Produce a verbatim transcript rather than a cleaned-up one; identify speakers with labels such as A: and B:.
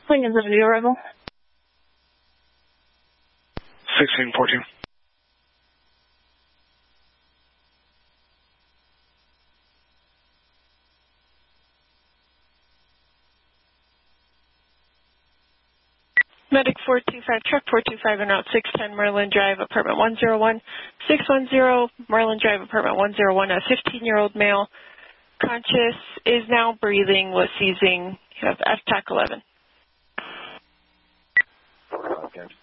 A: Lincoln seventy arrival.
B: sixteen fourteen.
C: Medic four two five, truck four two five, and route six ten, Merlin Drive, apartment one oh one, six one zero, Merlin Drive, apartment one oh one, a fifteen-year-old male, conscious, is now breathing, was seizing, you have F TAC eleven.
D: Okay.